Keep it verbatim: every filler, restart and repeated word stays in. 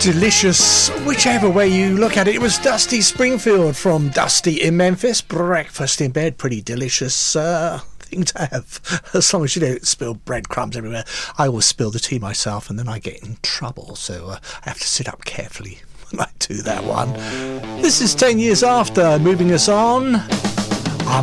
delicious, whichever way you look at it. It was Dusty Springfield from Dusty in Memphis. Breakfast in bed, pretty delicious uh, thing to have, as long as you don't spill breadcrumbs everywhere. I always spill the tea myself and then I get in trouble, so uh, I have to sit up carefully when I do that one. This is ten years after, moving us on.